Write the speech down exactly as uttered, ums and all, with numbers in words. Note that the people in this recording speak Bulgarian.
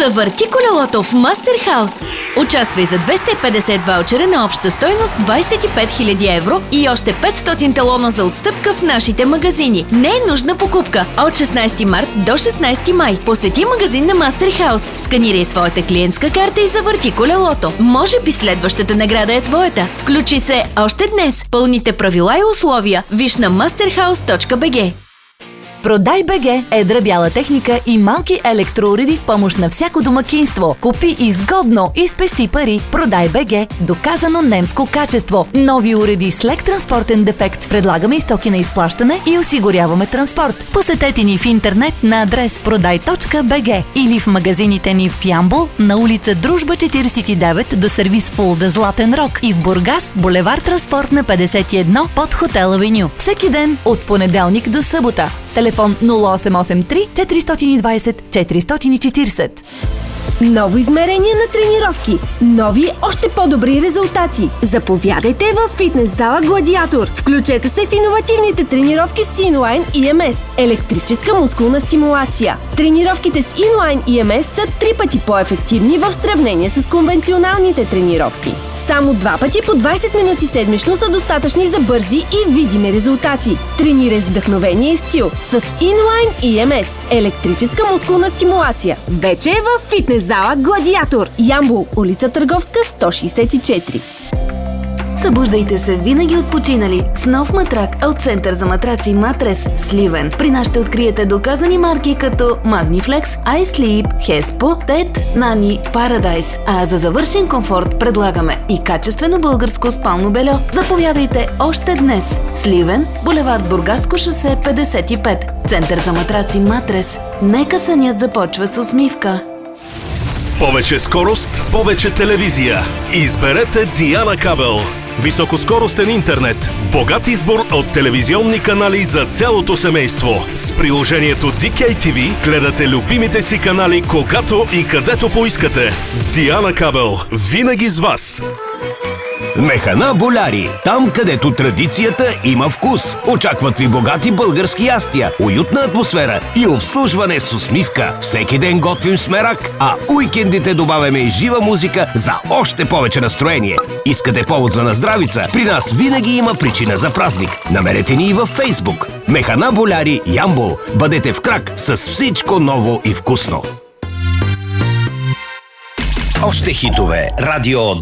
Завърти колелото в Мастер Хаус. Участвай за двеста и петдесет ваучера на обща стойност двадесет и пет хиляди евро и още петстотин талона за отстъпка в нашите магазини. Не е нужна покупка. От шестнадесети март до шестнадесети май посети магазин на Мастер Хаус. Сканирай своята клиентска карта и завърти колелото. Може би следващата награда е твоята. Включи се още днес. Пълните правила и условия виж на мастерхаус точка би джи. Продай БГ е едра бяла техника и малки електроуреди в помощ на всяко домакинство. Купи изгодно и спести пари. Продай БГ. Доказано немско качество. Нови уреди с лек транспортен дефект. Предлагаме и стоки на изплащане и осигуряваме транспорт. Посетете ни в интернет на адрес продай точка би джи или в магазините ни в Ямбол на улица Дружба четиридесет и девет до сервис Фулда Златен Рог и в Бургас булевар Транспорт на петдесет и едно под Хотел Авеню. Всеки ден от понеделник до събота. Телефон нула осем осем три четири двадесет четири четиридесет. Ново измерение на тренировки. Нови, още по-добри резултати. Заповядайте в фитнес зала Гладиатор. Включете се в иновативните тренировки с Inline и ем ес. Електрическа мускулна стимулация. Тренировките с Inline и ем ес са три пъти по-ефективни в сравнение с конвенционалните тренировки. Само два пъти по двадесет минути седмично са достатъчни за бързи и видими резултати. Тренирай с вдъхновение и стил с Inline и ем ес. Електрическа мускулна стимулация. Вече е в фитнес зала Гладиатор. Ямбол, улица Търговска, сто шестдесет и четири. Събуждайте се винаги отпочинали с нов матрак от Център за матраци Матрес Сливен. При нас ще откриете доказани марки като Magniflex, iSleep, Hespo, Тед, Nani, Paradise. А за завършен комфорт предлагаме и качествено българско спално бельо. Заповядайте още днес. Сливен, булевард Бургаско шосе петдесет и пет. Център за матраци Матрес. Нека сънят започва с усмивка. Повече скорост, повече телевизия. Изберете Диана Кабел. Високоскоростен интернет. Богат избор от телевизионни канали за цялото семейство. С приложението Ди Кей Ти Ви гледате любимите си канали когато и където поискате. Диана Кабел. Винаги с вас. Механа Боляри. Там, където традицията има вкус. Очакват ви богати български ястия, уютна атмосфера и обслужване с усмивка. Всеки ден готвим с мерак, а уикендите добавяме и жива музика за още повече настроение. Искате повод за наздравица? При нас винаги има причина за празник. Намерете ни и във Фейсбук. Механа Боляри Ямбол. Бъдете в крак с всичко ново и вкусно. Още хитове. Радио